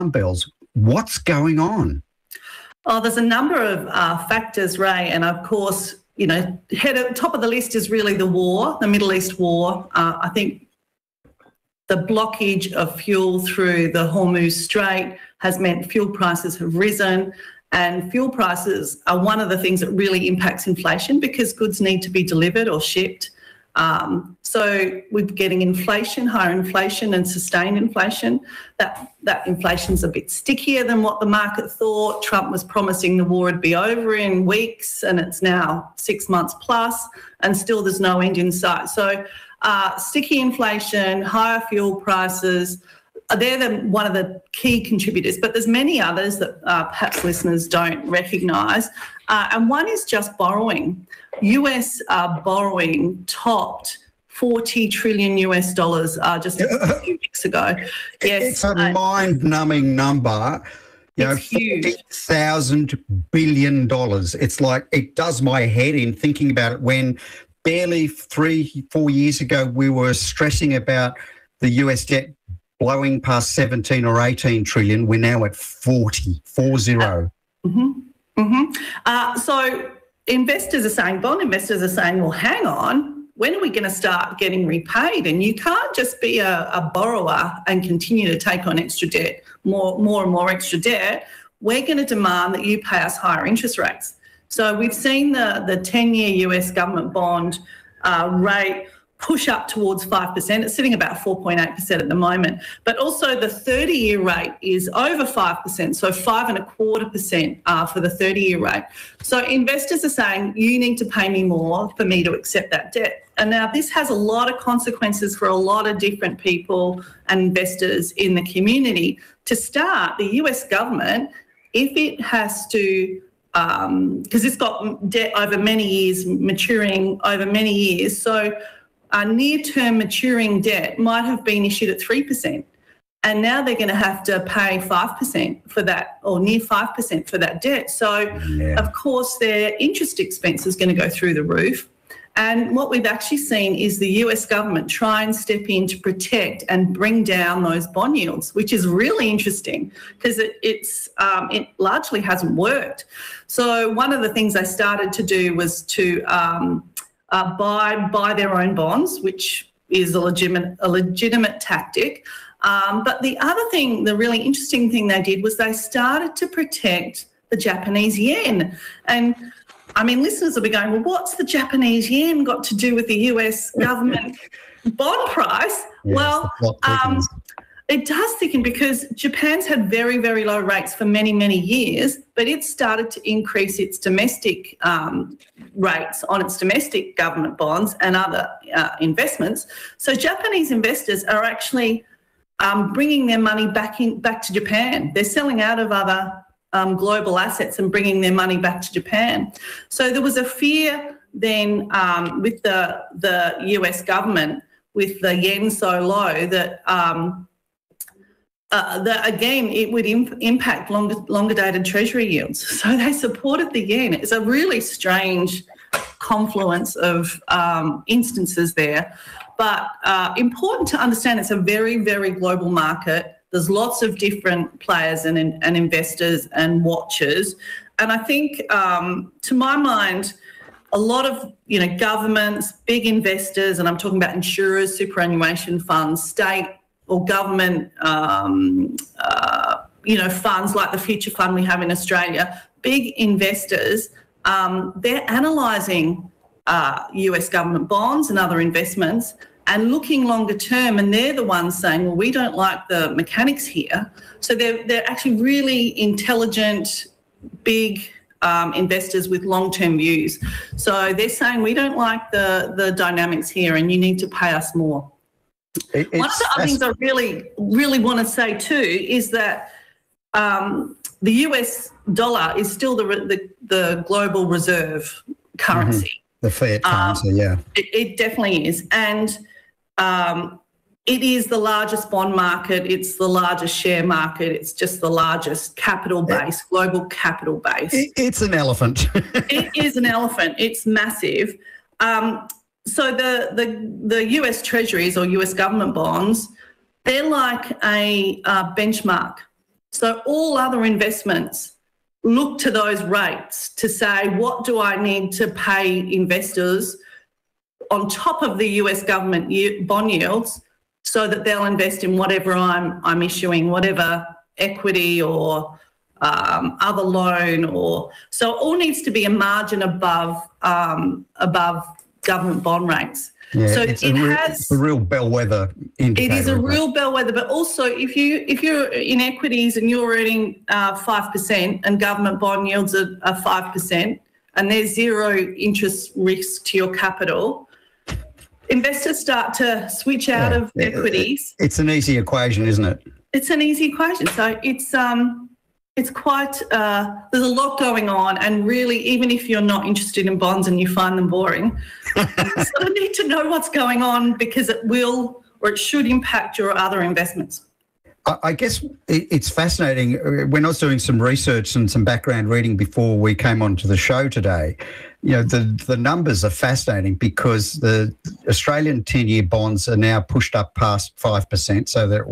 bells. What's going on? Oh, there's a number of factors, Ray, and of course, top of the list is really the war, the Middle East war. I think the blockage of fuel through the Hormuz Strait has meant fuel prices have risen, and fuel prices are one of the things that really impacts inflation because goods need to be delivered or shipped. So we're getting inflation, higher inflation and sustained inflation. That inflation's a bit stickier than what the market thought. Trump was promising the war would be over in weeks and it's now 6 months plus and still there's no end in sight. So sticky inflation, higher fuel prices, they're one of the key contributors, but there's many others that perhaps listeners don't recognise. And one is just borrowing. US borrowing topped $40 trillion just a few weeks ago. Yes, it's a mind-numbing number. It's huge. $50,000 billion. It's like it does my head in thinking about it when barely 3-4 years ago we were stressing about the US debt blowing past 17 or 18 trillion. We're now at 40. So investors are saying, bond investors are saying, well, hang on, when are we going to start getting repaid? And you can't just be a borrower and continue to take on extra debt, more and more extra debt. We're going to demand that you pay us higher interest rates. So we've seen the 10-year US government bond rate push up towards 5%. It's sitting about 4.8% at the moment. But also the 30-year rate is over 5%, so 5.25% for the 30-year rate. So investors are saying, you need to pay me more for me to accept that debt. And now this has a lot of consequences for a lot of different people and investors in the community. To start, the US government, if it has to because it's got debt over many years, maturing over many years. So near-term maturing debt might have been issued at 3%. And now they're going to have to pay 5% for that, or near 5% for that debt. So, Of course, their interest expense is going to go through the roof. And what we've actually seen is the US government try and step in to protect and bring down those bond yields, which is really interesting because it largely hasn't worked. So one of the things they started to do was to buy their own bonds, which is a legitimate tactic. But the other thing, the really interesting thing they did was they started to protect the Japanese yen. And I mean, listeners will be going, well, what's the Japanese yen got to do with the US government bond price? Yes, well, it does thicken because Japan's had very, very low rates for many, many years, but it started to increase its domestic rates on its domestic government bonds and other investments. So Japanese investors are actually bringing their money back to Japan. They're selling out of other global assets and bringing their money back to Japan. So there was a fear then with the US government, with the yen so low, that again, it would impact longer dated treasury yields. So they supported the yen. It's a really strange confluence of instances there. But important to understand, it's a very, very global market. There's lots of different players and investors and watchers. And I think, to my mind, a lot of governments, big investors, and I'm talking about insurers, superannuation funds, state or government, funds like the Future Fund we have in Australia, big investors, they're analysing US government bonds and other investments and looking longer term, and they're the ones saying, well, we don't like the mechanics here. So they're actually really intelligent, big investors with long-term views. So they're saying, we don't like the dynamics here and you need to pay us more. One of the other things I really, really want to say too is that the US dollar is still the global reserve currency. Mm-hmm. The fiat currency, yeah. It definitely is. And it is the largest bond market. It's the largest share market. It's just the largest capital base, global capital base. It's an elephant. It is an elephant. It's massive. So the US treasuries or US government bonds, they're like a benchmark. So all other investments look to those rates to say, what do I need to pay investors on top of the US government bond yields so that they'll invest in whatever I'm issuing, whatever equity or other loan, or so it all needs to be a margin above government bond rates. Yeah, so it's a real bellwether indicator. It is a real bellwether, but also if you're in equities and you're earning 5% and government bond yields are 5% and there's zero interest risk to your capital, investors start to switch out of equities. It's an easy equation, isn't it? It's an easy equation. So it's quite, there's a lot going on, and really, even if you're not interested in bonds and you find them boring, you sort of need to know what's going on because it will or it should impact your other investments. I guess it's fascinating. When I was doing some research and some background reading before we came onto the show today, the numbers are fascinating because the Australian 10-year bonds are now pushed up past 5%, so they're at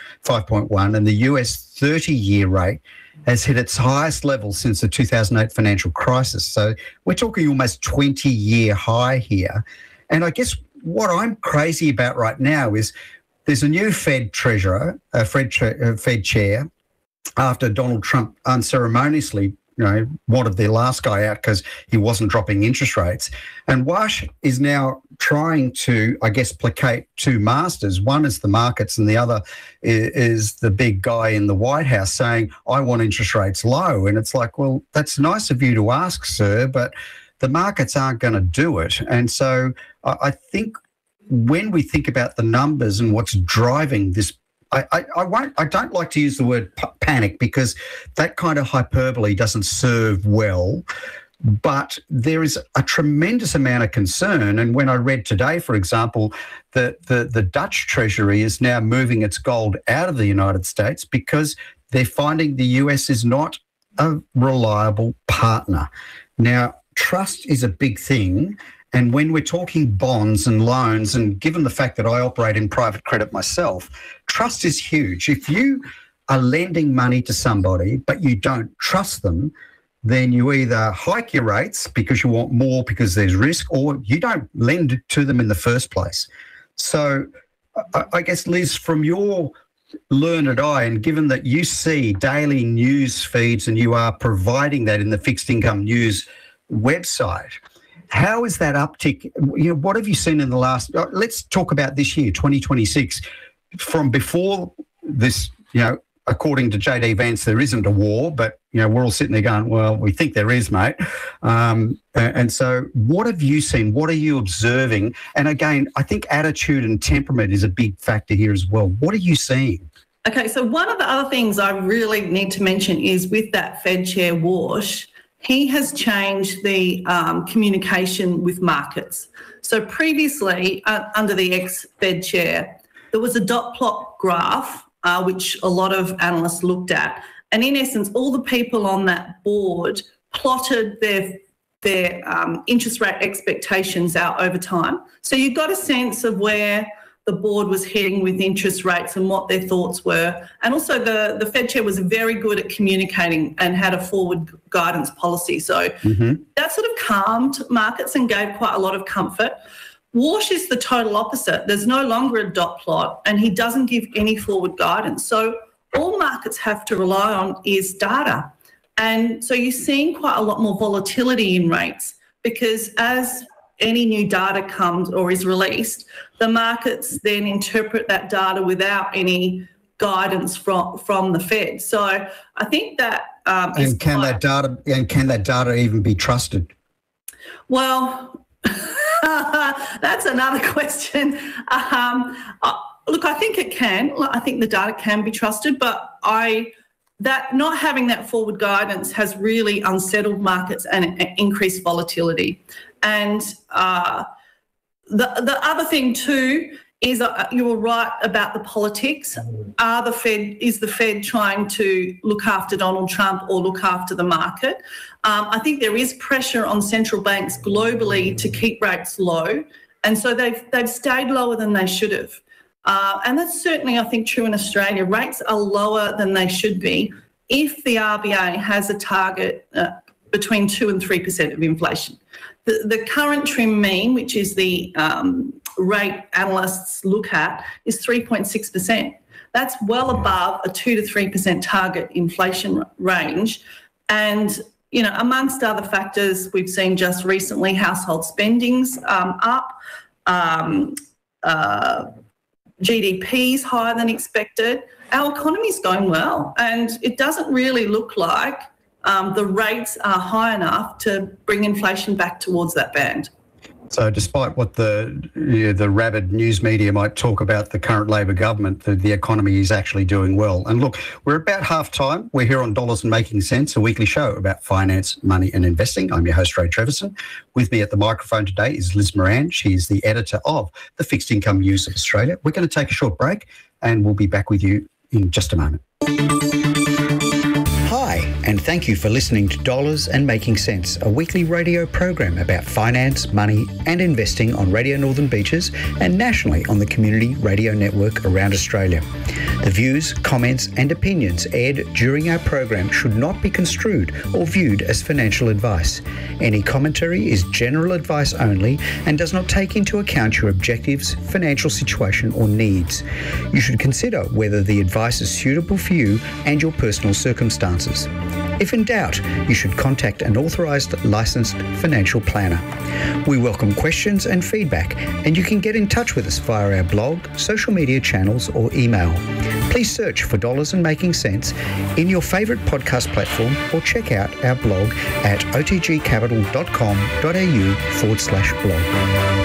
5.1, and the US 30-year rate has hit its highest level since the 2008 financial crisis. So we're talking almost 20-year high here. And I guess what I'm crazy about right now is there's a new Fed treasurer, Fed chair, after Donald Trump unceremoniously wanted their last guy out because he wasn't dropping interest rates. And Wash is now trying to, I guess, placate two masters. One is the markets and the other is the big guy in the White House saying, I want interest rates low. And it's like, well, that's nice of you to ask, sir, but the markets aren't going to do it. And so I think when we think about the numbers and what's driving this, I don't like to use the word panic because that kind of hyperbole doesn't serve well. But there is a tremendous amount of concern. And when I read today, for example, that the Dutch Treasury is now moving its gold out of the United States because they're finding the US is not a reliable partner. Now, trust is a big thing. And when we're talking bonds and loans, and given the fact that I operate in private credit myself, trust is huge. If you are lending money to somebody but you don't trust them, then you either hike your rates because you want more because there's risk, or you don't lend to them in the first place. So I guess, Liz, from your learned eye, and given that you see daily news feeds and you are providing that in the Fixed Income News website, how is that uptick? What have you seen in the last, let's talk about this year, 2026, from before this, according to JD Vance, there isn't a war, but, we're all sitting there going, well, we think there is, mate. And so what have you seen? What are you observing? And again, I think attitude and temperament is a big factor here as well. What are you seeing? Okay, so one of the other things I really need to mention is with that Fed Chair Warsh, he has changed the communication with markets. So previously, under the ex-Fed chair, there was a dot plot graph, which a lot of analysts looked at. And in essence, all the people on that board plotted their interest rate expectations out over time. So you got a sense of where the board was heading with interest rates and what their thoughts were. And also the Fed chair was very good at communicating and had a forward guidance policy. So that sort of calmed markets and gave quite a lot of comfort. Warsh is the total opposite. There's no longer a dot plot and he doesn't give any forward guidance. So all markets have to rely on is data. And so you're seeing quite a lot more volatility in rates because as any new data comes or is released, the markets then interpret that data without any guidance from the Fed. So I think that can that data even be trusted? Well, that's another question. Look, I think it can. I think the data can be trusted, but that not having that forward guidance has really unsettled markets and increased volatility. And the other thing too is you were right about the politics. Is the Fed trying to look after Donald Trump or look after the market? I think there is pressure on central banks globally to keep rates low, and so they've stayed lower than they should have. And that's certainly, I think, true in Australia. Rates are lower than they should be if the RBA has a target between 2 and 3% of inflation. The current TRIM mean, which is the rate analysts look at, is 3.6%. That's well above a 2 to 3% target inflation range. And, you know, amongst other factors, we've seen just recently household spending's up, GDP's higher than expected. Our economy's going well, and it doesn't really look like the rates are high enough to bring inflation back towards that band. So despite what the rabid news media might talk about the current Labor government, the economy is actually doing well. And look, we're about half time. We're here on Dollars and Making Sense, a weekly show about finance, money and investing. I'm your host, Ray Treverson. With me at the microphone today is Liz Moran. She is the editor of the Fixed Income News of Australia. We're going to take a short break and we'll be back with you in just a moment. Hi, and thank you for listening to Dollars and Making Sense, a weekly radio program about finance, money and investing on Radio Northern Beaches and nationally on the Community Radio Network around Australia. The views, comments and opinions aired during our program should not be construed or viewed as financial advice. Any commentary is general advice only and does not take into account your objectives, financial situation or needs. You should consider whether the advice is suitable for you and your personal circumstances. If in doubt, you should contact an authorised licensed financial planner. We welcome questions and feedback, and you can get in touch with us via our blog, social media channels or email. Please search for Dollars and Making Sense in your favourite podcast platform or check out our blog at otgcapital.com.au/blog.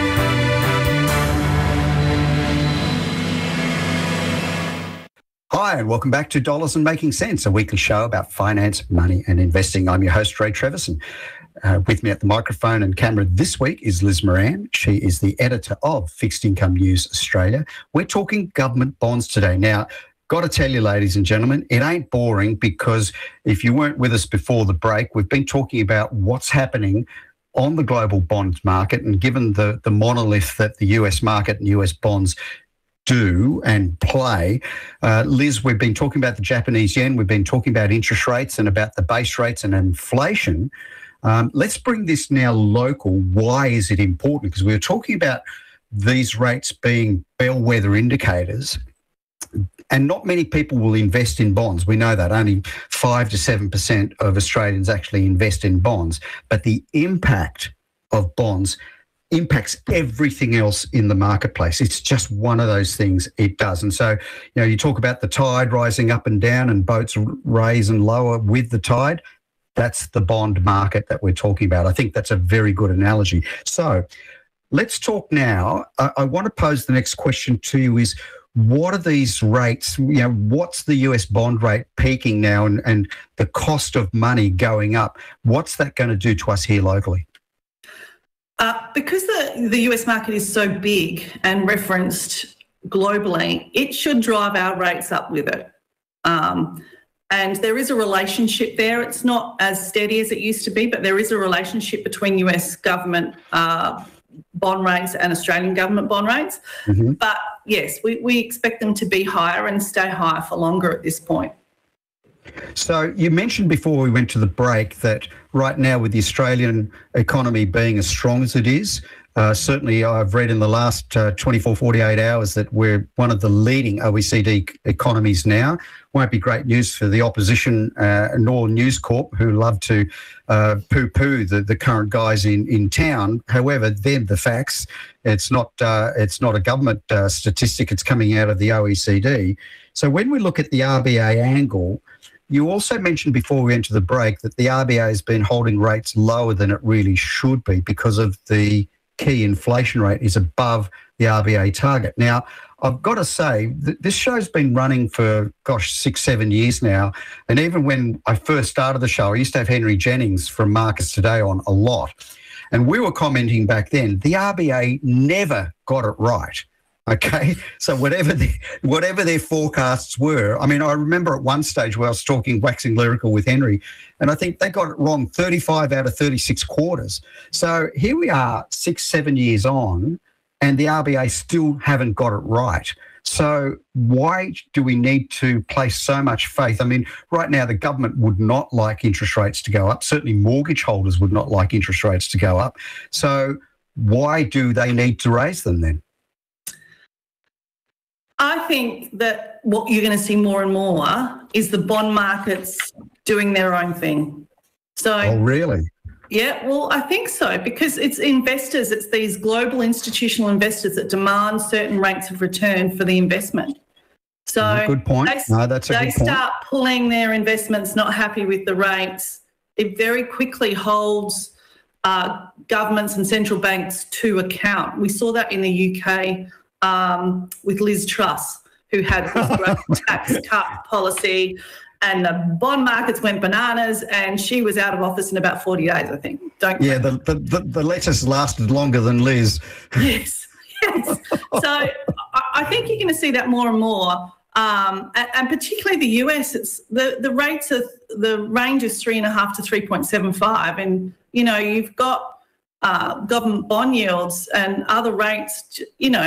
Hi, and welcome back to Dollars and Making Sense, a weekly show about finance, money and investing. I'm your host, Ray Treverson. With me at the microphone and camera this week is Liz Moran. She is the editor of Fixed Income News Australia. We're talking government bonds today. Now, got to tell you, ladies and gentlemen, it ain't boring, because if you weren't with us before the break, we've been talking about what's happening on the global bond market, and given the monolith that the US market and US bonds do and play. Liz, we've been talking about the Japanese yen, we've been talking about interest rates and about the base rates and inflation. Let's bring this now local. Why is it important? Because we were talking about these rates being bellwether indicators, and not many people will invest in bonds. We know that only 5 to 7% of Australians actually invest in bonds, but the impact of bonds impacts everything else in the marketplace. It's just one of those things it does. And so, you know, you talk about the tide rising up and down and boats raise and lower with the tide. That's the bond market that we're talking about. I think that's a very good analogy. So let's talk now. I want to pose the next question to you is, what are these rates? You know, what's the US bond rate peaking now and the cost of money going up? What's that going to do to us here locally? Because the US market is so big and referenced globally, it should drive our rates up with it. And there is a relationship there. It's not as steady as it used to be, but there is a relationship between US government bond rates and Australian government bond rates. Mm-hmm. But yes, we expect them to be higher and stay higher for longer at this point. So you mentioned before we went to the break that right now, with the Australian economy being as strong as it is, certainly I've read in the last 24, 48 hours that we're one of the leading OECD economies now. Won't be great news for the opposition nor News Corp, who love to poo-poo the current guys in town. However, they're the facts. It's not a government statistic. It's coming out of the OECD. So when we look at the RBA angle, you also mentioned before we went to the break that the RBA has been holding rates lower than it really should be because of the key inflation rate is above the RBA target. Now, I've got to say, this show's been running for, 6, 7 years now. And even when I first started the show, I used to have Henry Jennings from Markets Today on a lot. And we were commenting back then, the RBA never got it right. Okay, so whatever their forecasts were, I mean, I remember at one stage where I was waxing lyrical with Henry, and I think they got it wrong 35 out of 36 quarters. So here we are 6, 7 years on, and the RBA still haven't got it right. So why do we need to place so much faith? I mean, right now the government would not like interest rates to go up. Certainly mortgage holders would not like interest rates to go up. So why do they need to raise them then? I think that what you're going to see more and more is the bond markets doing their own thing. So, oh, really? Yeah, well, I think so, because it's investors, it's these global institutional investors that demand certain rates of return for the investment. So good point. They start pulling their investments, not happy with the rates. It very quickly holds governments and central banks to account. We saw that in the UK with Liz Truss, who had this great tax cut policy, and the bond markets went bananas, and she was out of office in about 40 days, I think. The lettuce lasted longer than Liz. Yes. So I think you're going to see that more and more, and particularly the US. It's the rates of the range is 3.5 to 3.75, and you've got government bond yields and other rates,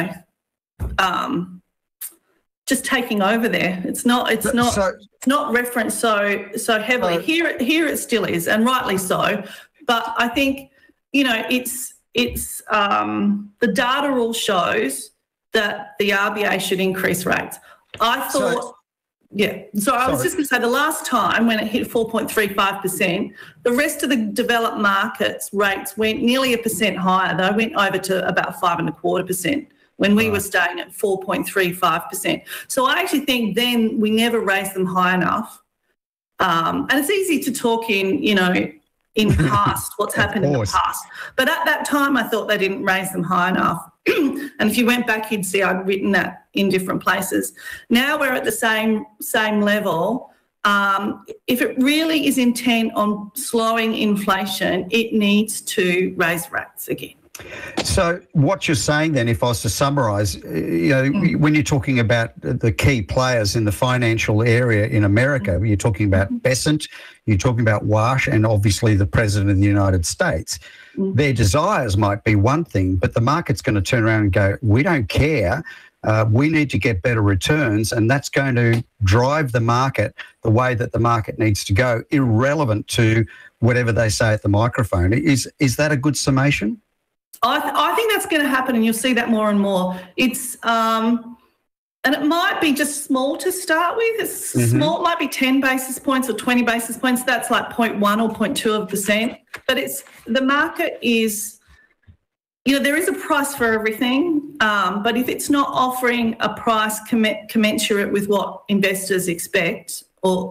just taking over there. It's not referenced so heavily. Here it still is, and rightly so. But I think it's the data all shows that the RBA should increase rates. I thought. So I was just going to say, the last time when it hit 4.35%, the rest of the developed markets rates went nearly 1% higher. They went over to about 5.25%. When we were staying at 4.35%. So I actually think then we never raised them high enough. And it's easy to talk in past, what's happened in the past. But at that time, I thought they didn't raise them high enough. And if you went back, you'd see I'd written that in different places. Now we're at the same level. If it really is intent on slowing inflation, it needs to raise rates again. So what you're saying then, if I was to summarise, when you're talking about the key players in the financial area in America, you're talking about Besant, you're talking about Wash, and obviously the President of the United States. Their desires might be one thing, but the market's going to turn around and go, we don't care. We need to get better returns, and that's going to drive the market the way that the market needs to go, irrelevant to whatever they say at the microphone. Is that a good summation? I think that's going to happen, and you'll see that more and more. It's and it might be just small to start with. It's small, it might be 10 basis points or 20 basis points. That's like 0.1 or 0.2%. But the market is, there is a price for everything. But if it's not offering a price commensurate with what investors expect, so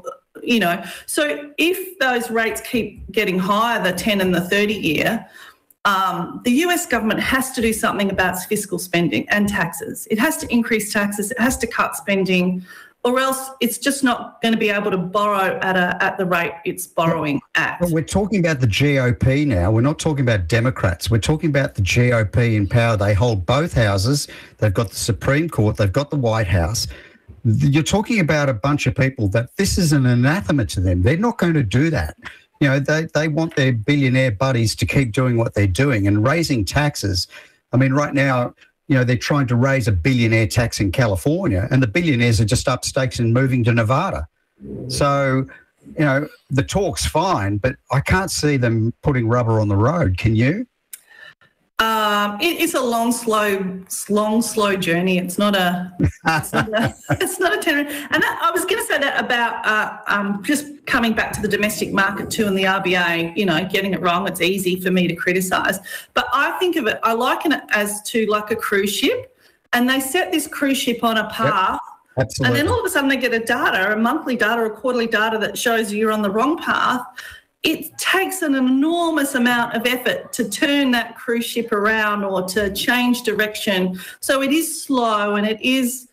if those rates keep getting higher, the 10 and the 30-year. The US government has to do something about its fiscal spending and taxes. It has to increase taxes, it has to cut spending, or else it's just not going to be able to borrow at the rate it's borrowing at. But we're talking about the GOP now. We're not talking about Democrats. We're talking about the GOP in power. They hold both houses. They've got the Supreme Court. They've got the White House. You're talking about a bunch of people that this is an anathema to them. They're not going to do that. They want their billionaire buddies to keep doing what they're doing and raising taxes. I mean, right now, they're trying to raise a billionaire tax in California, and the billionaires are just up stakes and moving to Nevada. So, the talk's fine, but I can't see them putting rubber on the road. Can you? It's a long, slow journey. It's not a 10. And I was going to say that about just coming back to the domestic market too, and the RBA, getting it wrong. It's easy for me to criticise, but I think of it. I liken it as to like a cruise ship, and they set this cruise ship on a path. Yep, absolutely. And then all of a sudden they get a monthly data, or quarterly data that shows you're on the wrong path. It takes an enormous amount of effort to turn that cruise ship around or to change direction. So it is slow, and it is,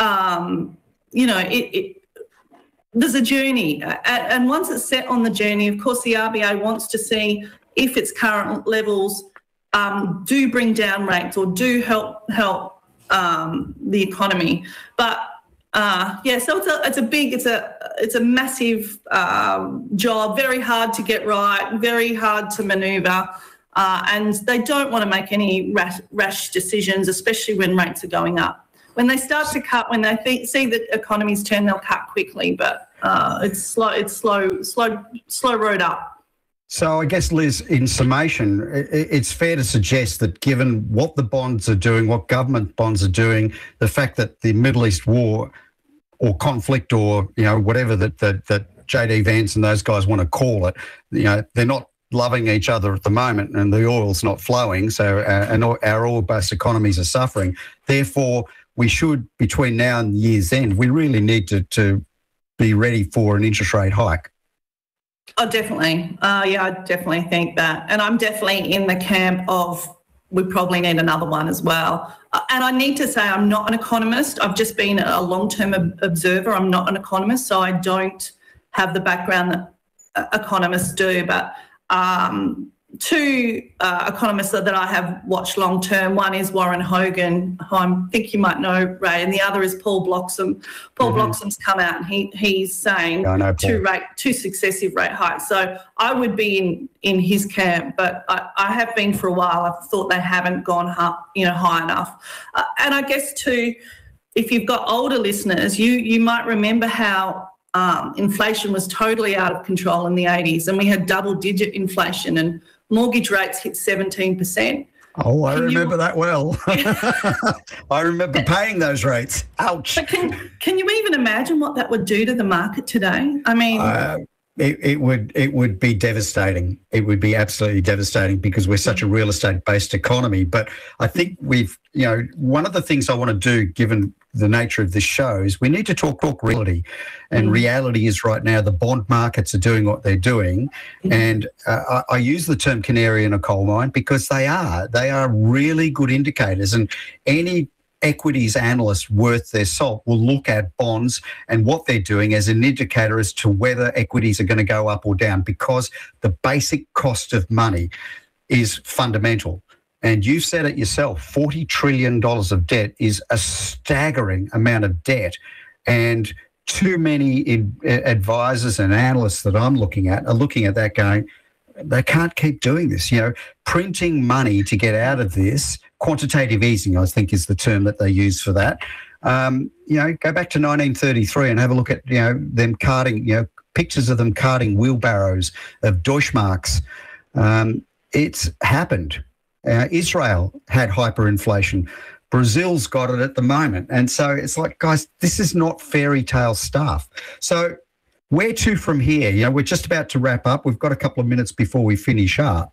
there's a journey. And once it's set on the journey, of course, the RBA wants to see if its current levels do bring down rates or do help the economy. But so it's a massive job, very hard to get right, very hard to manoeuvre, and they don't want to make any rash decisions, especially when rates are going up. when they start to cut, when they see that economies turn, they'll cut quickly. But it's slow road up. So I guess, Liz, in summation, it's fair to suggest that given what the bonds are doing, what government bonds are doing, the fact that the Middle East war or conflict or, whatever that JD Vance and those guys want to call it, they're not loving each other at the moment and the oil's not flowing. So and our oil-based economies are suffering. Therefore, we should, between now and the year's end, we really need to be ready for an interest rate hike. Oh, definitely. I definitely think that. And I'm definitely in the camp of we probably need another one as well. And I need to say I'm not an economist. I've just been a long-term observer. I'm not an economist, so I don't have the background that economists do. But two economists that I have watched long-term, one is Warren Hogan, who I think you might know, Ray, and the other is Paul Bloxham. Paul Bloxham's come out and he's saying two successive rate hikes. So I would be in his camp, but I have been for a while. I've thought they haven't gone high enough. And I guess too, if you've got older listeners, you might remember how inflation was totally out of control in the 80s, and we had double-digit inflation and mortgage rates hit 17%. Oh, I remember that well. I remember paying those rates. Ouch. But can you even imagine what that would do to the market today? I mean... It would be devastating. It would be absolutely devastating because we're such a real estate-based economy. But I think one of the things I want to do, given the nature of this show, is we need to talk reality. And reality is right now the bond markets are doing what they're doing. And I use the term canary in a coal mine because they are really good indicators. And any equities analyst worth their salt will look at bonds and what they're doing as an indicator as to whether equities are going to go up or down, because the basic cost of money is fundamental. And you've said it yourself, $40 trillion of debt is a staggering amount of debt. And too many advisors and analysts that I'm looking at are looking at that going, they can't keep doing this. Printing money to get out of this, quantitative easing, I think, is the term that they use for that. Go back to 1933 and have a look at, them carting, pictures of them carting wheelbarrows of Deutschmarks. It's happened. Israel had hyperinflation. Brazil's got it at the moment. And so it's like, guys, this is not fairy tale stuff. So where to from here? We're just about to wrap up. We've got a couple of minutes before we finish up.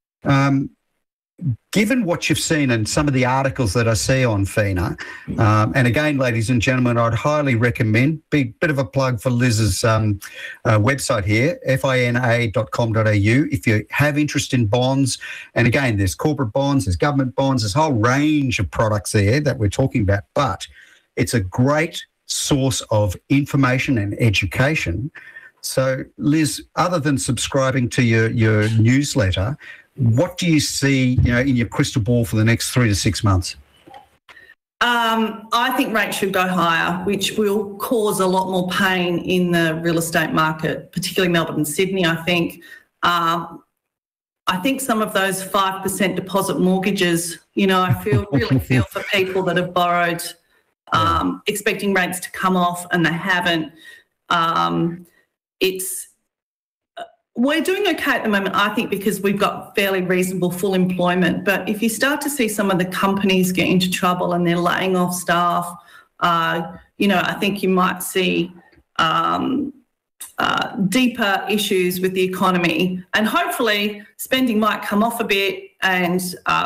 Given what you've seen and some of the articles that I see on FINA, and again, ladies and gentlemen, I'd highly recommend, bit of a plug for Liz's website here, fina.com.au, if you have interest in bonds. And again, there's corporate bonds, there's government bonds, there's a whole range of products there that we're talking about, but it's a great source of information and education. So, Liz, other than subscribing to your newsletter, what do you see, in your crystal ball for the next 3 to 6 months? I think rates should go higher, which will cause a lot more pain in the real estate market, particularly Melbourne and Sydney. I think some of those 5% deposit mortgages, I really feel for people that have borrowed, expecting rates to come off and they haven't. We're doing okay at the moment, I think, because we've got fairly reasonable full employment. But if you start to see some of the companies get into trouble and they're laying off staff, I think you might see deeper issues with the economy. And hopefully spending might come off a bit and,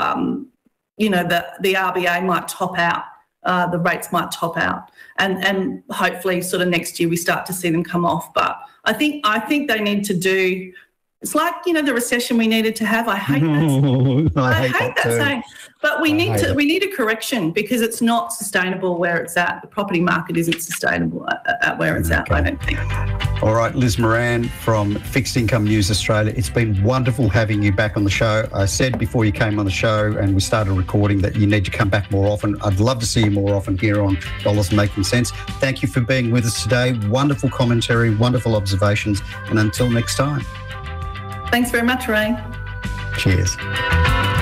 the RBA might top out. The rates might top out. And hopefully sort of next year we start to see them come off. But I think they need to do, it's like, the recession we needed to have. I hate that. I hate that saying. But we need a correction because it's not sustainable where it's at. The property market isn't sustainable at where it's at, I don't think. All right, Liz Moran from Fixed Income News Australia. It's been wonderful having you back on the show. I said before you came on the show and we started recording that you need to come back more often. I'd love to see you more often here on Dollars Making Sense. Thank you for being with us today. Wonderful commentary, wonderful observations. And until next time. Thanks very much, Ray. Cheers.